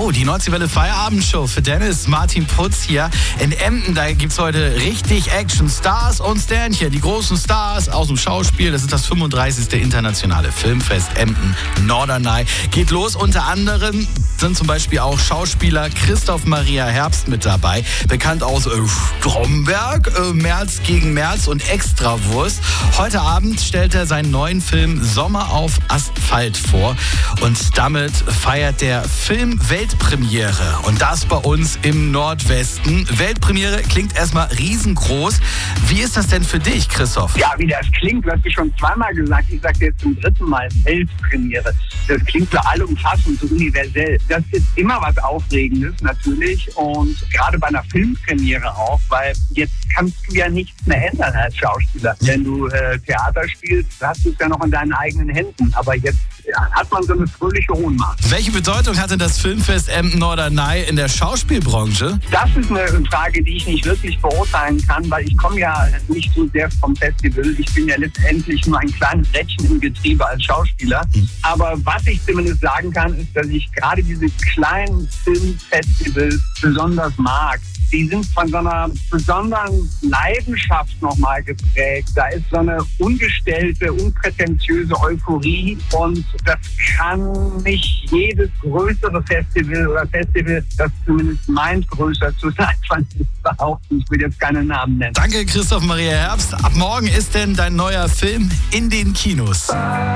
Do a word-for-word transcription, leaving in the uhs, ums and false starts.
Oh, die Nordseewelle Feierabendshow für Dennis, Martin Putz hier. In Emden, da gibt's heute richtig Action. Stars und Sternchen, die großen Stars aus dem Schauspiel. Das ist das fünfunddreißigste internationale Filmfest Emden Norderney. Geht los, unter anderem sind zum Beispiel auch Schauspieler Christoph Maria Herbst mit dabei. Bekannt aus äh, Stromberg, äh, März gegen März und Extrawurst. Heute Abend stellt er seinen neuen Film Sommer auf Asphalt vor. Und damit feiert der Film Weltpremiere. Und das bei uns im Nordwesten. Weltpremiere klingt erstmal riesengroß. Wie ist das denn für dich, Christoph? Ja, wie das klingt, du hast du schon zweimal gesagt. Ich sage jetzt zum dritten Mal Weltpremiere. Das klingt so allumfassend, so universell. Das ist immer was Aufregendes natürlich und gerade bei einer Filmpremiere auch, weil jetzt kannst du ja nichts mehr ändern als Schauspieler. Wenn du äh, Theater spielst, hast du es ja noch in deinen eigenen Händen. Aber jetzt ja, hat man so eine fröhliche Ohnmacht. Welche Bedeutung hatte das Filmfest Emden Norderney in der Schauspielbranche? Das ist eine Frage, die ich nicht wirklich beurteilen kann, weil ich komme ja nicht so sehr vom Festival. Ich bin ja letztendlich nur ein kleines Rädchen im Getriebe als Schauspieler. Mhm. Aber was ich zumindest sagen kann, ist, dass ich gerade diese kleinen Filmfestivals besonders mag. Die sind von so einer besonderen Leidenschaft nochmal geprägt. Da ist so eine ungestellte, unprätentiöse Euphorie und das kann nicht jedes größere Festival oder Festival, das zumindest meint, größer zu sein, fand ich behaupten. Ich will jetzt keine Namen nennen. Danke, Christoph Maria Herbst. Ab morgen ist denn dein neuer Film in den Kinos?